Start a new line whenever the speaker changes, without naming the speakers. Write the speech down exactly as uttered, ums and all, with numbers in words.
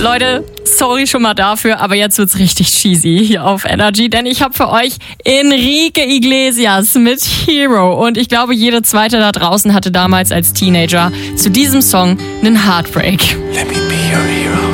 Leute, sorry schon mal dafür, aber jetzt wird's richtig cheesy hier auf Energy, denn ich habe für euch Enrique Iglesias mit Hero und ich glaube, jeder Zweite da draußen hatte damals als Teenager zu diesem Song einen Heartbreak.
Let me be your hero.